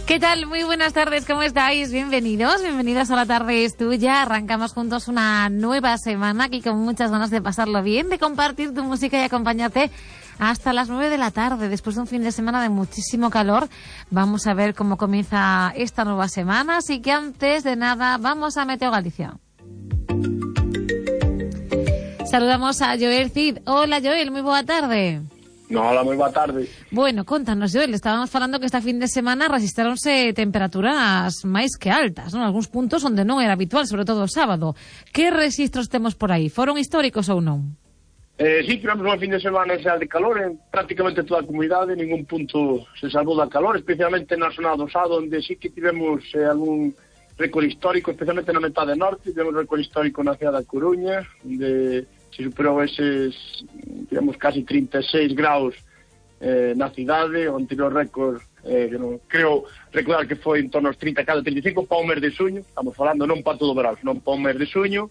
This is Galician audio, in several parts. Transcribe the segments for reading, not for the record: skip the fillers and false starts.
¿Qué tal? Muy buenas tardes, ¿cómo estáis? Bienvenidos a La Tarde es Tuya. Arrancamos juntos una nueva semana aquí con muchas ganas de pasarlo bien, de compartir tu música y acompañarte hasta las 9 de la tarde. Después de un fin de semana de muchísimo calor, vamos a ver cómo comienza esta nueva semana. Así que antes de nada, vamos a Meteo Galicia. Saludamos a Joel Cid. Hola Joel, muy buena tarde. Hola, moi boa tarde. Bueno, contanos, Joel, estábamos falando que esta fin de semana resistironse temperaturas máis que altas, non? Algúns puntos onde non era habitual, sobre todo o sábado. Que rexistros temos por aí? Foron históricos ou non? Sí, tivemos unha fin de semana xa de calor en prácticamente toda a comunidade, ningún punto se salvou da calor, especialmente na zona do Sado, onde sí que tivemos algún récord histórico, especialmente na metade norte, tivemos récord histórico na cidade da Coruña, onde se superou eses, digamos, casi 36 graus na cidade. O anterior récord, que non creo recordar que foi en torno aos 30, cada 35 para o mes de xuño, estamos falando non para todo o verão, non para o mes de xuño.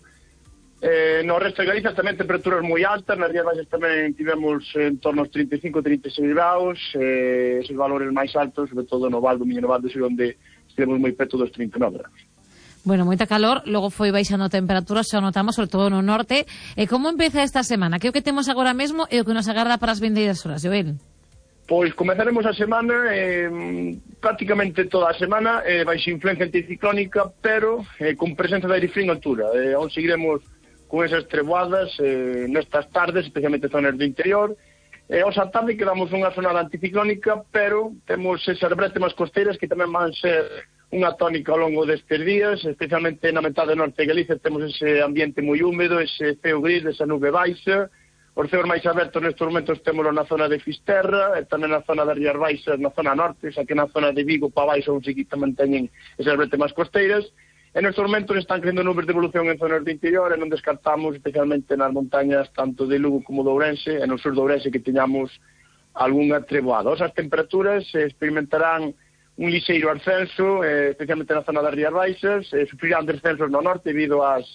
No resto de Galicia tamén temperaturas moi altas, nas Rías Baixas tamén tivemos en torno aos 35, 36 graus, esos valores máis altos, sobre todo no Val do Miño, no Val do Sul, onde estivemos moi preto dos 39 graus. Bueno, moita calor, logo foi baixando a temperatura, xa o notamos, sobre todo no norte. E como empeza esta semana? Que é o que temos agora mesmo e o que nos agarda para as vindeiras horas, Joel? Pois comezaremos a semana, prácticamente toda a semana, baixo influencia anticiclónica, pero con presencia de aire frío en altura. Onde seguiremos con esas treboadas nestas tardes, especialmente zonas do interior. Os a tarde quedamos unha zona anticiclónica, pero temos esas brétemas costeiras que tamén van ser unha tónica ao longo destes días, especialmente na metade norte de Galicia temos ese ambiente moi húmedo, ese ceo gris, esa nube baixa. Os ceos máis abertos nestes momentos temos na zona de Fisterra, e tamén na zona das Rías Baixas, na zona norte, xa que na zona de Vigo para baixo onde se tamén teñen esas brétemas costeiras. E nestes momentos están crendo nubes de evolución en zonas do interior e non descartamos, especialmente nas montañas tanto de Lugo como de Ourense, e no sur de Ourense que teñamos algunha treboada. As temperaturas experimentarán un lixeiro ascenso, especialmente na zona das Rías Baixas, sufrirán descensos no norte debido ás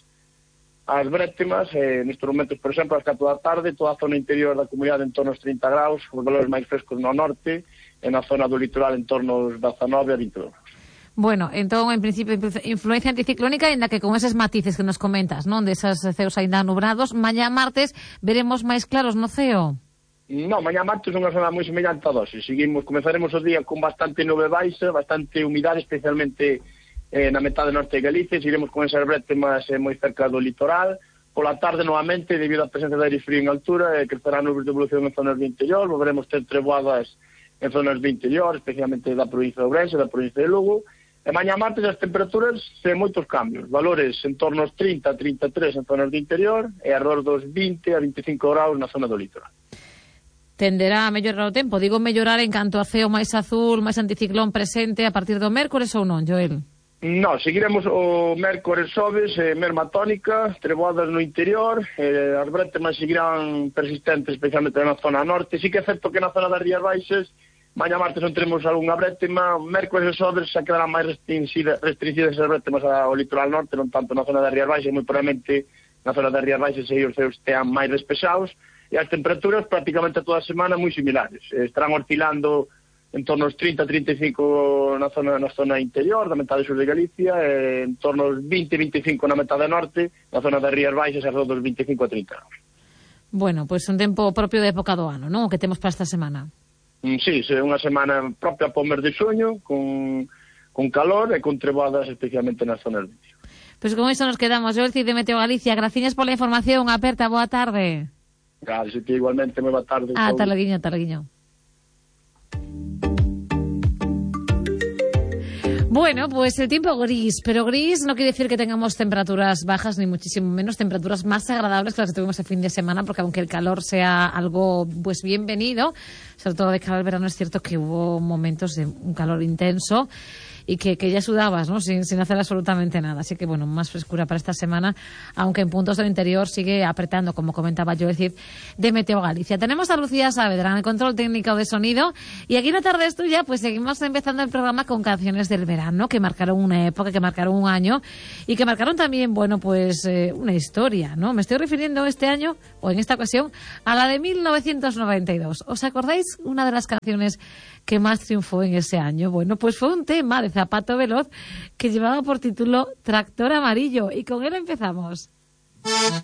brétemas. Nestes momentos, por exemplo, ás 4 da tarde, toda a zona interior da comunidade en torno aos 30 graus, os valores máis frescos no norte, e na zona do litoral en torno aos 19 a 22 graus. Bueno, entón, en principio, influencia anticiclónica, ainda que con eses matices que nos comentas, non? Desas ceos ainda nubrados, mañá martes veremos máis claros no ceo. Non, mañá martes é unha zona moi semellante a doce. Comezaremos o día con bastante nube baixa, bastante humidade, especialmente na metade norte de Galicia. Seguiremos con esas brétemas moi cerca do litoral. Pola tarde, novamente, debido á presencia de aire frío en altura, crecerán nubes de evolución en zonas do interior. Volveremos ter treboadas en zonas do interior, especialmente da provincia de Ourense, da provincia de Lugo. E mañá martes as temperaturas sen moitos cambios. Valores en torno aos 30 a 33 en zonas do interior e arredor dos 20 a 25 graus na zona do litoral. Tenderá a mellorar o tempo, digo mellorar en canto a ceo máis azul, máis anticiclón presente a partir do mércores ou non, Joel? Non, seguiremos o mércores xoves, merma tónica, treboadas no interior, as brétemas seguirán persistentes, especialmente na zona norte. Sí que é certo que na zona das Rías Baixas, mañá martes non teremos algunha brétema, mércores e xoves xa quedarán máis restringidas as brétemas ao litoral norte, non tanto na zona das Rías Baixas, moi probablemente na zona das Rías Baixas e os ceos estean máis despexados. E as temperaturas prácticamente toda a semana moi similares. Estarán oscilando en torno aos 30-35 na zona interior, da metade sur de Galicia, e en torno aos 20-25 na metade norte, na zona das Rías Baixas, alrededor dos 25 a 30 graus. Bueno, pois un tempo propio de época do ano, non? O que temos para esta semana. Sí, é unha semana propia para o mes de xuño, con calor e con treboadas, especialmente nas zonas do interior. Pois con iso nos quedamos. Joel Cid de Meteo Galicia, graciñas pola información. Aperta, boa tarde. Claro, sí, igualmente, moi boa tarde. Ata loguiño. Bueno, pues el tiempo gris, pero gris no quiere decir que tengamos temperaturas bajas, ni muchísimo menos, temperaturas más agradables que las que tuvimos el fin de semana, porque aunque el calor sea algo pues bienvenido, sobre todo de cara al verano, es cierto que hubo momentos de un calor intenso. y que ya sudabas, ¿no? Sin hacer absolutamente nada. Así que, bueno, más frescura para esta semana, aunque en puntos del interior sigue apretando, como comentaba yo, decir, de Meteo Galicia. Tenemos a Lucía Saavedra en el control técnico de sonido, y aquí en La Tarde es Tuya, pues seguimos empezando el programa con canciones del verano, que marcaron una época, que marcaron un año, y que marcaron también, bueno, pues una historia, ¿no? Me estoy refiriendo este año, o en esta ocasión, a la de 1992. ¿Os acordáis una de las canciones que más triunfó en ese año? Bueno, pues fue un tema de Zapato Veloz que llevaba por título Tractor Amarillo, y con él empezamos.